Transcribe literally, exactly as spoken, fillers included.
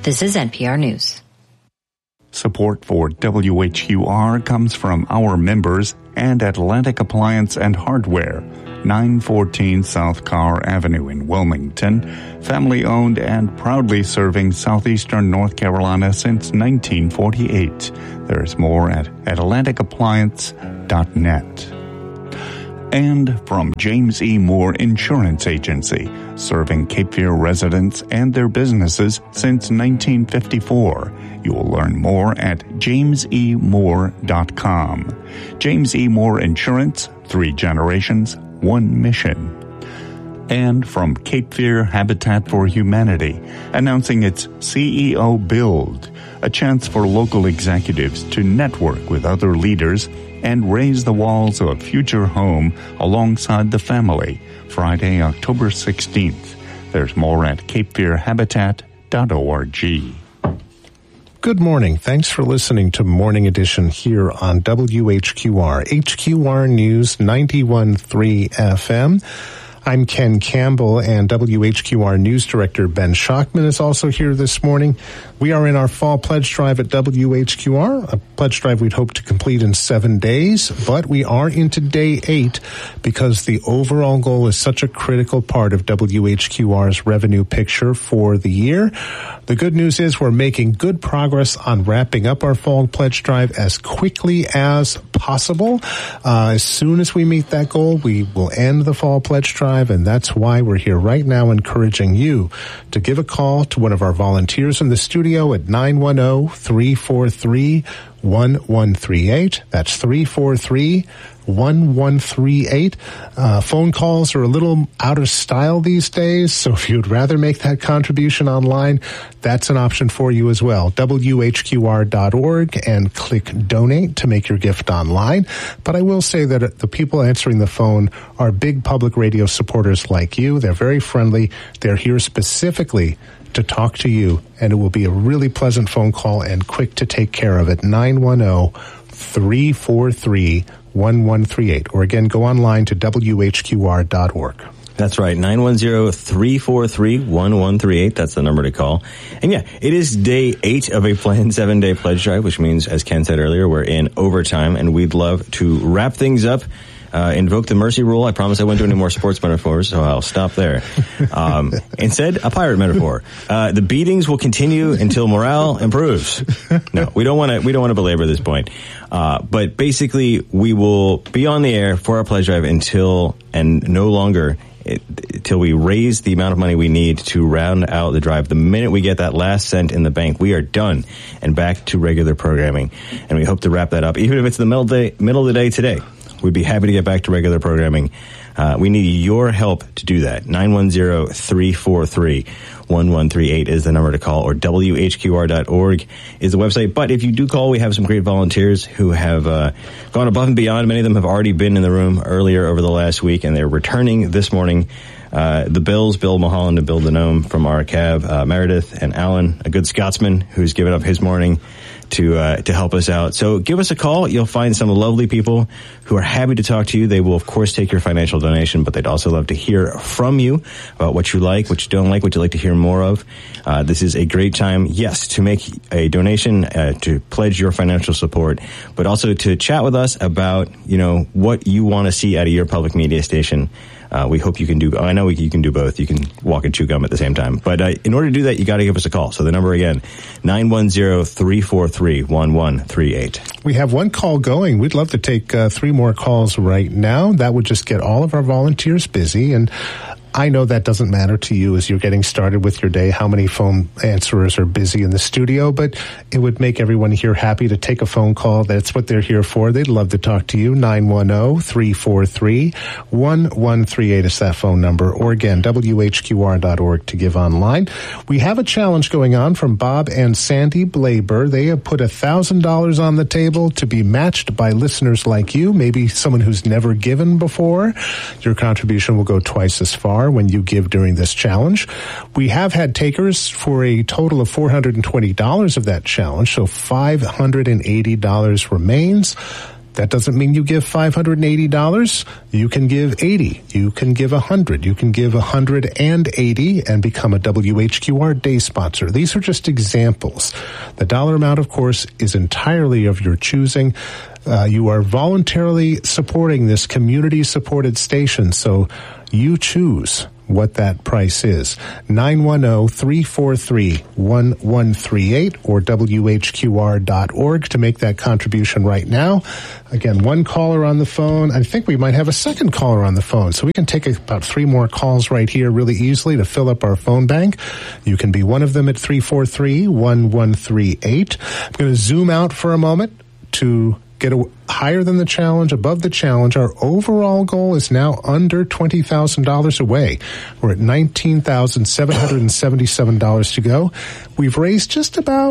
This is N P R News. Support for W H Q R comes from our members and Atlantic Appliance and Hardware, nine fourteen South Carr Avenue in Wilmington, family-owned and proudly serving southeastern North Carolina since nineteen forty-eight. There's more at atlantic appliance dot net. And from James E. Moore Insurance Agency, serving Cape Fear residents and their businesses since nineteen fifty-four. You'll learn more at james e moore dot com. James E. Moore Insurance, three generations, one mission. And from Cape Fear Habitat for Humanity, announcing its C E O Build, a chance for local executives to network with other leaders and raise the walls of a future home alongside the family, Friday, October sixteenth. There's more at cape fear habitat dot org. Good morning. Thanks for listening to Morning Edition here on W H Q R, H Q R News ninety-one point three F M. I'm Ken Campbell, and W H Q R News Director Ben Schachman is also here this morning. We are in our fall pledge drive at W H Q R, a pledge drive we'd hope to complete in seven days, but we are into day eight because the overall goal is such a critical part of W H Q R's revenue picture for the year. The good news is we're making good progress on wrapping up our fall pledge drive as quickly as possible. Uh, as soon as we meet that goal, we will end the fall pledge drive, and that's why we're here right now encouraging you to give a call to one of our volunteers in the studio at nine one zero, three four three, one one three eight. That's three four three, one one three eight. Uh, phone calls are a little out of style these days, so if you'd rather make that contribution online, that's an option for you as well. W H Q R dot org and click donate to make your gift online. But I will say that the people answering the phone are big public radio supporters like you. They're very friendly. They're here specifically to talk to you, and it will be a really pleasant phone call and quick to take care of it. nine one zero, three four three, one one three eight. Or again, go online to W H Q R dot org. That's right, nine one zero, three four three, one one three eight. That's the number to call. And yeah, it is day eight of a planned seven-day pledge drive, which means, as Ken said earlier, we're in overtime, and we'd love to wrap things up. Uh, invoke the mercy rule. I promise I won't do any more sports metaphors, so I'll stop there. Um, instead, a pirate metaphor. Uh, the beatings will continue until morale improves. No, we don't want to. We don't want to belabor this point. Uh, but basically, we will be on the air for our pledge drive until and no longer it, until we raise the amount of money we need to round out the drive. The minute we get that last cent in the bank, we are done and back to regular programming. And we hope to wrap that up, even if it's the middle day, middle of the day today. We'd be happy to get back to regular programming. Uh, we need your help to do that. nine one zero, three four three, one one three eight is the number to call, or W H Q R dot org is the website. But if you do call, we have some great volunteers who have uh, gone above and beyond. Many of them have already been in the room earlier over the last week, and they're returning this morning. Uh, the Bills, Bill Mulholland and Bill Denome from our cab, uh, Meredith and Alan, a good Scotsman who's given up his morning to uh, to help us out. So give us a call. You'll find some lovely people who are happy to talk to you. They will, of course, take your financial donation, but they'd also love to hear from you about what you like, what you don't like, what you'd like to hear more of. Uh, this is a great time, yes, to make a donation, uh, to pledge your financial support, but also to chat with us about, you know, what you want to see out of your public media station. Uh, we hope you can do, I know you can do both. You can walk and chew gum at the same time. But uh, in order to do that, you got to give us a call. So the number again, nine one zero, three four three, one one three eight. We have one call going. We'd love to take uh, three more calls right now. That would just get all of our volunteers busy. And I know that doesn't matter to you as you're getting started with your day, how many phone answerers are busy in the studio, but it would make everyone here happy to take a phone call. That's what they're here for. They'd love to talk to you. nine one zero, three four three, one one three eight is that phone number. Or again, W H Q R dot org to give online. We have a challenge going on from Bob and Sandy Blaber. They have put one thousand dollars on the table to be matched by listeners like you, maybe someone who's never given before. Your contribution will go twice as far when you give during this challenge. We have had takers for a total of four hundred twenty dollars of that challenge, so five hundred eighty dollars remains. That doesn't mean you give five hundred eighty dollars. You can give eighty dollars. You can give one hundred dollars. You can give one hundred eighty dollars and become a W H Q R day sponsor. These are just examples. The dollar amount, of course, is entirely of your choosing. Uh, you are voluntarily supporting this community-supported station, so you choose what that price is. nine one zero, three four three, one one three eight or W H Q R dot org to make that contribution right now. Again, one caller on the phone. I think we might have a second caller on the phone, so we can take about three more calls right here really easily to fill up our phone bank. You can be one of them at three four three, one one three eight. I'm going to zoom out for a moment to get a, higher than the challenge, above the challenge. Our overall goal is now under twenty thousand dollars away. We're at nineteen thousand seven hundred seventy-seven dollars to go. We've raised just about